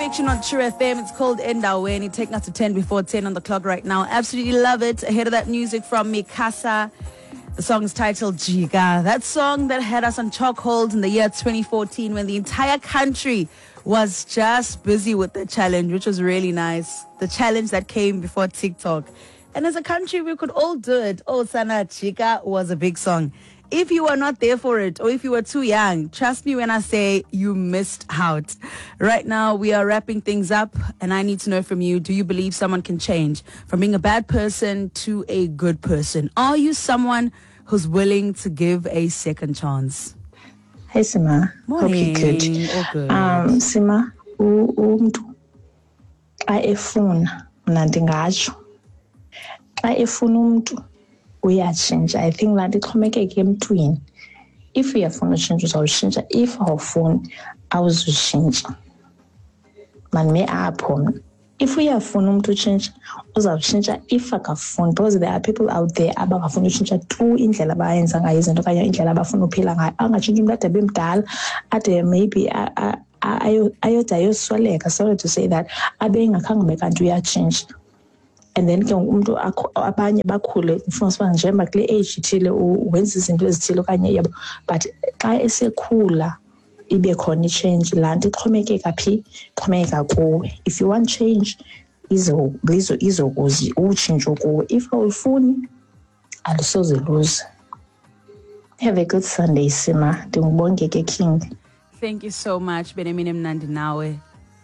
Addiction on True FM. It's called Endaweni, taking us to 10 before 10 on the clock right now. Absolutely love it. Ahead of that, music from Mikasa. The song is titled Jiga. That song that had us on chokehold in the year 2014 when the entire country was just busy with the challenge, which was really nice. The challenge that came before TikTok. And as a country, we could all do it. Oh, Sana, Jiga was a big song. If you were not there for it or if you were too young, trust me when I say you missed out. Right now, we are wrapping things up and I need to know from you, do you believe someone can change from being a bad person to a good person? Are you someone who's willing to give a second chance? Hey, Sima. Morning. Hope you're good. All good. Sima, xa efuna mna ndingatsho xa efuna umntu uyatshintsha. I think laa nto ixhomekeke emntwini. If uyafuna utshintsha uzawutshintsha, if awufuni awuzutshintsha. Manime apho mna. If uyafuna umntu utshintsha uzawutshintsha, if akafuni, because there are people out there abangafuni utshintsha tu indlela abayenza ngayo izinto okanye indlela abafuna uphila ngayo. Angatshintshi umntu ade abe mdala ade maybe ayode ayosweleka, sorry to say that, abe engakhange ube kanti uyatshintsha. And then ke umuntu abanye bakhule ufuna siba njengoba kule age ithile wenza izinto ezithile okanye yabo, but xa esekhula ibe khona i-change. Laa nto ixhomekeka phi? Ixhomekeka kuwe. If you want change, izokuzi utshintsho kuwe. If awufuni, alusoze luze. Have a good Sunday, Sima. Ndingubonge ke King. Thank you so much, Benjamin Mnandi nawe.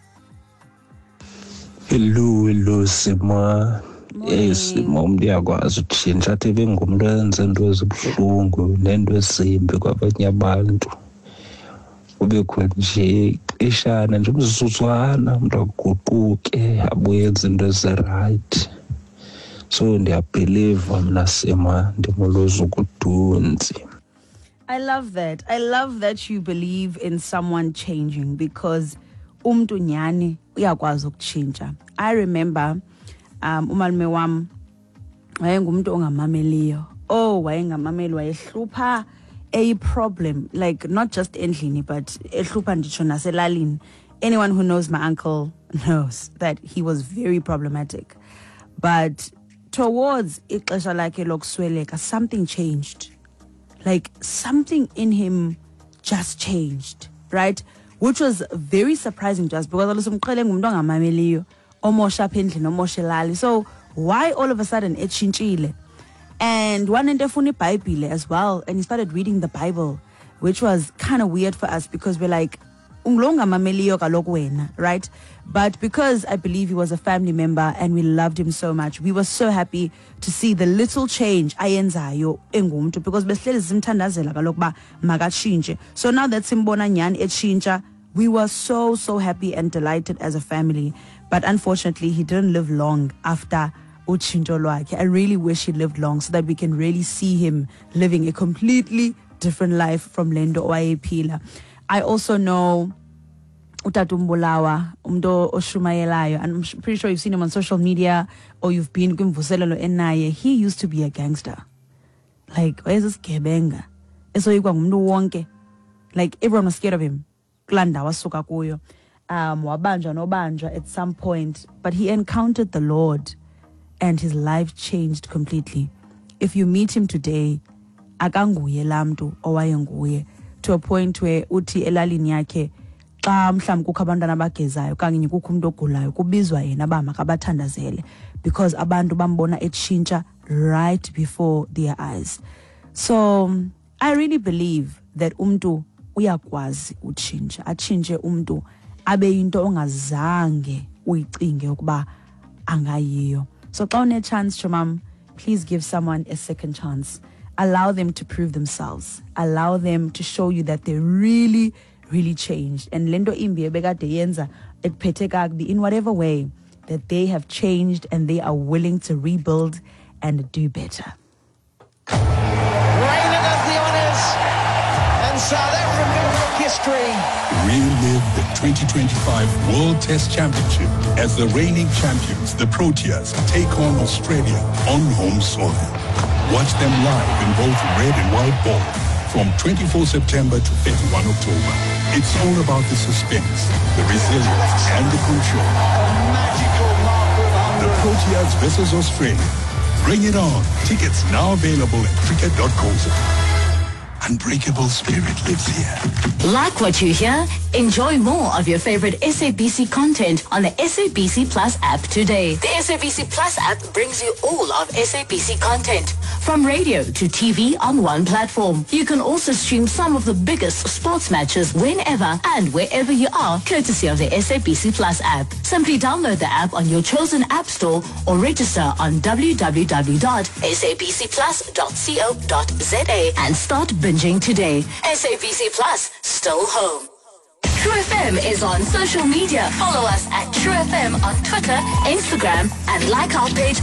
Hello Sima. Sima, umntu uyakwazi utshintsha athi ebengumntu enze into ezibuhlungu nento ezimbi kwabanye abantu. Kubekho nje ixeshana nje umzuzwana umntu aguquke abuye enze into ezirayithi. So ndiyabhiliva mna Sima, ndimoloza ukudunzi. I love that. I love that you believe in someone changing because umntu nyani uyakwazi ukutshintsha. I remember umalume wam wayengumuntu ongamameliyo. Wayengamameli, wayehlupha a problem, like not just endlini but ehlupha nditsho naselalini. Anyone who knows my uncle knows that he was very problematic. But towards ixesha lakhe lokusweleka, something changed. Like something in him just changed, right? Which was very surprising to us because so why all of a sudden echintshile? And one endefuni Bible as well, and he started reading the Bible, which was kind of weird for us because we're like, right? But because I believe he was a family member and we loved him so much, we were so happy to see the little change ayenzayo engumntu because behleli simthandazela kaloku ba makatshintshe. So now that simbona nyani etshintsha, we were so happy and delighted as a family. But unfortunately, he didn't live long after utshintsho lwakhe. I really wish he lived long so that we can really see him living a completely different life from Lendo owayephila. I also know Utatu Mbulawa, umdo oshumayelayo, and I'm pretty sure you've seen him on social media or you've been kumvuselelo enaye. He used to be a gangster. Like, where's this gebenga? Eso yikwa ngumuntu wonke. Like, everyone was scared of him. Klanda wasuka kuyo. Wabanjwa nobanjwa at some point. But he encountered the Lord and his life changed completely. If you meet him today, akanguye lamtu owayenguye. To a point where uthi elalini yakhe xa mhlawumbi kukho abantwana abagezayo kanye kukho umuntu ogulayo kubizwa yena ba makabathandazele because abantu bambona etshintsha right before their eyes. So I really believe that umntu uyakwazi utshintsha, atshintshe umntu abe yinto ongazange uyicinge ukuba angayiyo. So xa une chance chomam, please give someone a second chance. Allow them to prove themselves. Allow them to show you that they really changed. And lento imbi ebekade yenza ekuphethe kakubi in whatever way, that they have changed and they are willing to rebuild and do better. Reigning of the honours and South African history. Relive the 2025 World Test Championship as the reigning champions, the Proteas, take on Australia on home soil. Watch them live in both red and white ball from 24 September to 31 October. It's all about the suspense, the resilience, and the Stars versus Australia. Bring it on. Tickets now available at cricket.co.za. Unbreakable spirit lives here. Like what you hear? Enjoy more of your favorite SABC content on the SABC Plus app today. The SABC Plus app brings you all of SABC content, from radio to TV on one platform. You can also stream some of the biggest sports matches whenever and wherever you are, courtesy of the SABC Plus app. Simply download the app on your chosen app store or register on www.sabcplus.co.za and start binging today. SABC Plus, still home. True FM is on social media. Follow us at True FM on Twitter, Instagram, and like our page